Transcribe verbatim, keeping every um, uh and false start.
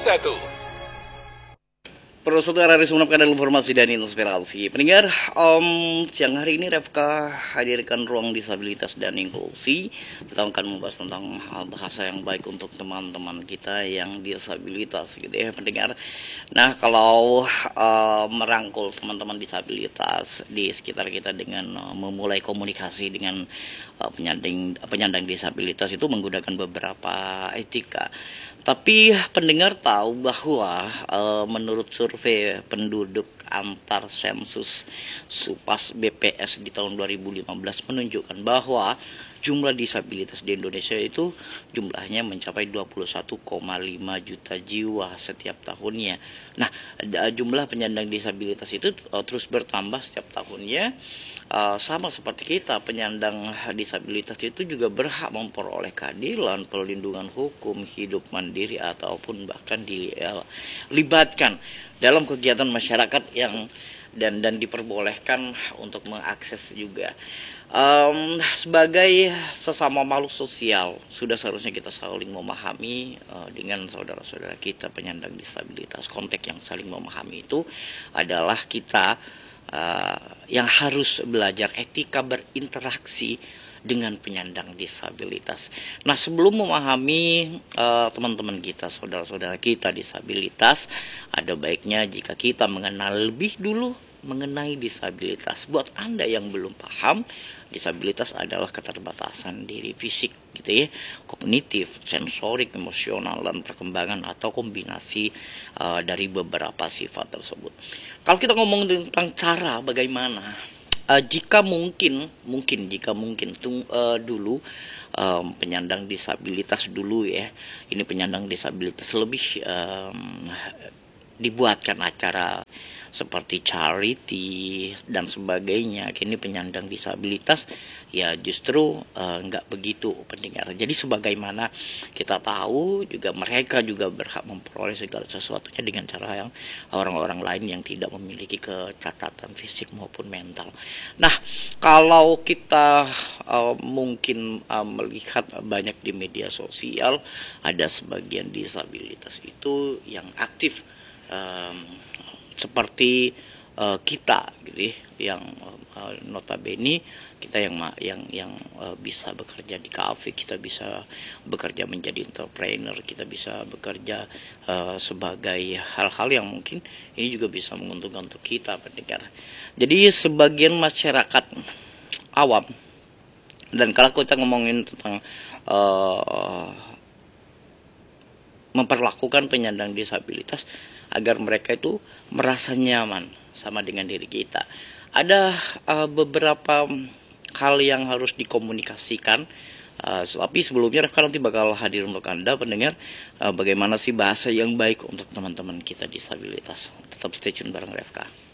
satu. Perlu saudara harus mendapat informasi dan inspirasi. Pendengar, um, siang hari ini Refka hadirkan ruang disabilitas dan inklusi. Kita akan membahas tentang hal bahasa yang baik untuk teman-teman kita yang disabilitas, gitu ya, pendengar. Nah, kalau uh, merangkul teman-teman disabilitas di sekitar kita dengan uh, memulai komunikasi dengan uh, penyandang penyandang disabilitas itu menggunakan beberapa etika. Tapi pendengar tahu bahwa e, menurut survei penduduk antar sensus Supas B P S di tahun dua ribu lima belas menunjukkan bahwa jumlah disabilitas di Indonesia itu jumlahnya mencapai dua puluh satu koma lima juta jiwa setiap tahunnya. Nah, jumlah penyandang disabilitas itu e, terus bertambah setiap tahunnya. Uh, sama seperti kita, penyandang disabilitas itu juga berhak memperoleh keadilan, perlindungan hukum, hidup mandiri ataupun bahkan dilibatkan dalam kegiatan masyarakat yang dan dan diperbolehkan untuk mengakses juga. Um, sebagai sesama makhluk sosial, sudah seharusnya kita saling memahami uh, dengan saudara-saudara kita penyandang disabilitas. Konteks yang saling memahami itu adalah kita Uh, yang harus belajar etika berinteraksi dengan penyandang disabilitas. Nah, sebelum memahami uh, teman-teman kita, saudara-saudara kita disabilitas, ada baiknya jika kita mengenal lebih dulu mengenai disabilitas. Buat Anda yang belum paham, disabilitas adalah keterbatasan diri fisik, gitu ya, kognitif, sensorik, emosional, dan perkembangan atau kombinasi uh, dari beberapa sifat tersebut. Kalau kita ngomong tentang cara bagaimana, uh, jika mungkin, mungkin jika mungkin tung, uh, dulu um, penyandang disabilitas dulu ya, ini penyandang disabilitas lebih um, dibuatkan acara seperti charity dan sebagainya. Kini penyandang disabilitas ya justru uh, nggak begitu, pendengar. Jadi sebagaimana kita tahu juga mereka juga berhak memperoleh segala sesuatunya dengan cara yang orang-orang lain yang tidak memiliki kecacatan fisik maupun mental. Nah, kalau kita uh, mungkin uh, melihat banyak di media sosial, ada sebagian disabilitas itu yang aktif um, seperti uh, kita, gitu, yang uh, notabene kita yang yang yang uh, bisa bekerja di kafe, kita bisa bekerja menjadi entrepreneur, kita bisa bekerja uh, sebagai hal-hal yang mungkin ini juga bisa menguntungkan untuk kita, pendengar. Jadi sebagian masyarakat awam, dan kalau kita ngomongin tentang uh, memperlakukan penyandang disabilitas agar mereka itu merasa nyaman sama dengan diri kita. Ada uh, beberapa hal yang harus dikomunikasikan. Uh, tapi sebelumnya Refka nanti bakal hadir untuk Anda pendengar uh, bagaimana sih bahasa yang baik untuk teman-teman kita disabilitas. Tetap stay tune bareng Refka.